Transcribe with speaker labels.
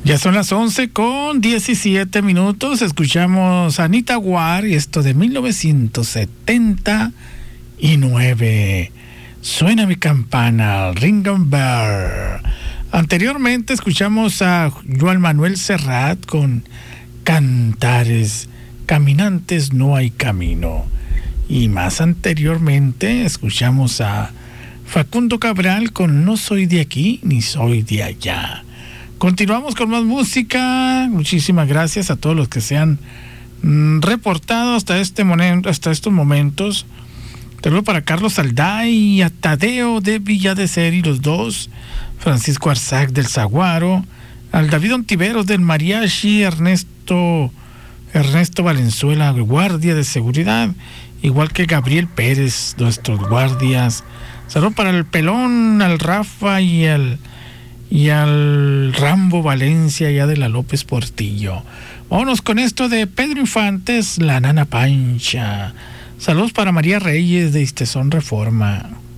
Speaker 1: Ya son las 11:17. Escuchamos a Anita Ward y esto de 1979. Suena mi campana, Ring and Bell. Anteriormente escuchamos a Joan Manuel Serrat con Cantares, Caminantes no hay camino. Y más anteriormente escuchamos a Facundo Cabral con No soy de aquí ni soy de allá. Continuamos con más música. Muchísimas gracias a todos los que se han reportado hasta estos momentos. Saludos para Carlos Alday y a Tadeo de Villa de Ceri, los dos, Francisco Arzac del Zaguaro, al David Ontiveros del Mariachi, Ernesto Valenzuela, guardia de seguridad, igual que Gabriel Pérez, nuestros guardias. Saludos para el Pelón, al Rafa y al Rambo Valencia, ya de la López Portillo. Vámonos con esto de Pedro Infantes, La Nana Pancha. Saludos para María Reyes de Istezón Reforma.